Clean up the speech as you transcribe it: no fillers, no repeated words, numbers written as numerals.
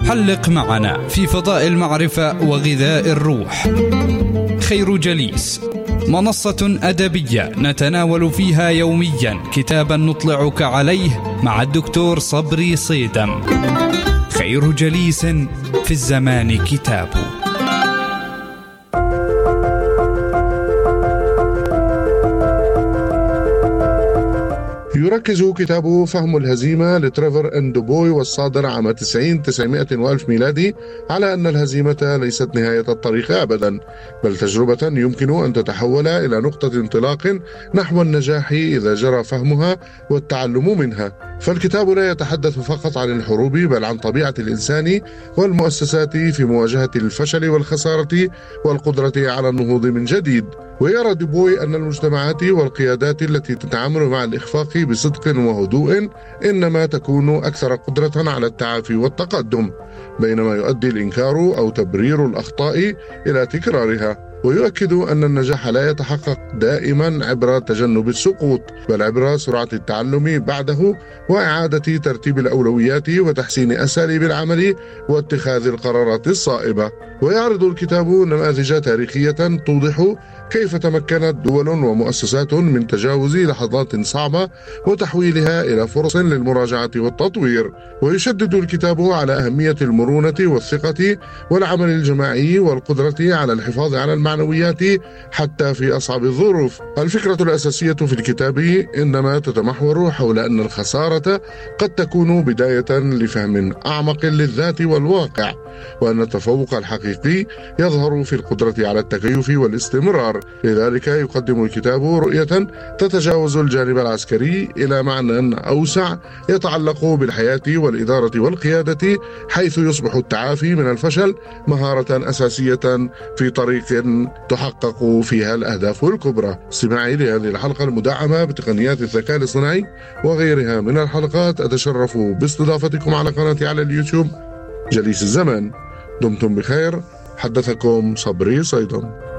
حلق معنا في فضاء المعرفة وغذاء الروح. خير جليس، منصة أدبية نتناول فيها يوميا كتابا نطلعك عليه مع الدكتور صبري صيدم. خير جليس في الزمان كتاب. يركز كتابه فهم الهزيمة لتريفر إن دوبوي والصادر عام 90 وألف ميلادي على أن الهزيمة ليست نهاية الطريق أبدا، بل تجربة يمكن أن تتحول إلى نقطة انطلاق نحو النجاح إذا جرى فهمها والتعلم منها. فالكتاب لا يتحدث فقط عن الحروب، بل عن طبيعة الإنسان والمؤسسات في مواجهة الفشل والخسارة والقدرة على النهوض من جديد. ويرى دوبوي أن المجتمعات والقيادات التي تتعامل مع الإخفاق بصدق وهدوء إنما تكون أكثر قدرة على التعافي والتقدم، بينما يؤدي الإنكار أو تبرير الأخطاء إلى تكرارها. ويؤكد أن النجاح لا يتحقق دائما عبر تجنب السقوط، بل عبر سرعة التعلم بعده وإعادة ترتيب الأولويات وتحسين أساليب العمل واتخاذ القرارات الصائبة. ويعرض الكتاب نماذج تاريخية توضح كيف تمكنت دول ومؤسسات من تجاوز لحظات صعبة وتحويلها إلى فرص للمراجعة والتطوير. ويشدد الكتاب على أهمية المرونة والثقة والعمل الجماعي والقدرة على الحفاظ على المعنويات حتى في أصعب الظروف. الفكرة الأساسية في الكتاب إنما تتمحور حول أن الخسارة قد تكون بداية لفهم أعمق للذات والواقع، وأن التفوق الحقيقي يظهر في القدرة على التكيف والاستمرار. لذلك يقدم الكتاب رؤية تتجاوز الجانب العسكري إلى معنى أوسع يتعلق بالحياة والإدارة والقيادة، حيث يصبح التعافي من الفشل مهارة أساسية في طريق تحقق فيها الأهداف الكبرى. استماعي لهذه الحلقة المدعمة بتقنيات الذكاء الاصطناعي وغيرها من الحلقات، أتشرف باستضافتكم على قناتي على اليوتيوب جليس الزمان. دمتم بخير، حدثكم صبري صيدم.